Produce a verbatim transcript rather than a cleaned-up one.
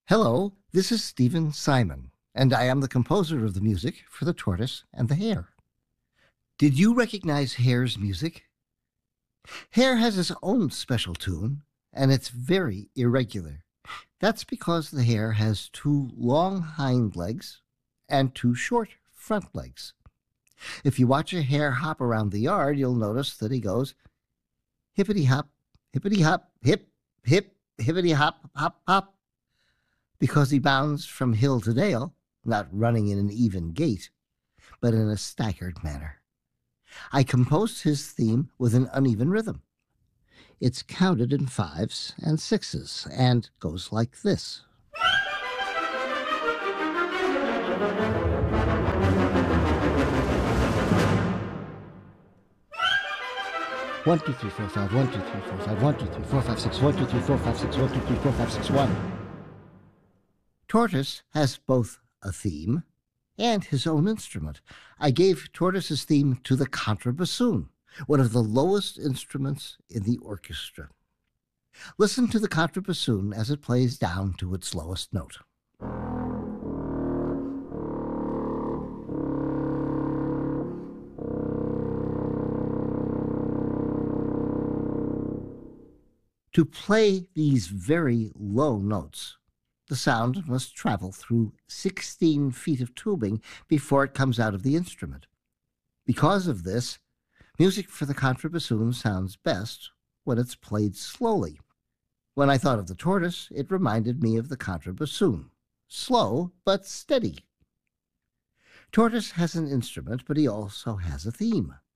Hello, this is Stephen Simon, and I am the composer of the music for The Tortoise and the Hare. Did you recognize Hare's music? Hare has its own special tune, and it's very irregular. That's because the hare has two long hind legs and two short front legs. If you watch a hare hop around the yard, you'll notice that he goes hippity-hop, hippity-hop, hip, hip, hippity-hop, hop, hop, because he bounds from hill to dale, not running in an even gait, but in a staggered manner. I composed his theme with an uneven rhythm. It's counted in fives and sixes and goes like this. One, two, three, four, five, one, two, three, four, five, one, two, three, four, five, six, one, two, three, four, five, six, one, two, three, four, five, six, one. Tortoise has both a theme and his own instrument. I gave Tortoise's theme to the contrabassoon, one of the lowest instruments in the orchestra. Listen to the contrabassoon as it plays down to its lowest note. To play these very low notes, the sound must travel through sixteen feet of tubing before it comes out of the instrument. Because of this, music for the contrabassoon sounds best when it's played slowly. When I thought of the tortoise, it reminded me of the contrabassoon. Slow, but steady. Tortoise has an instrument, but he also has a theme.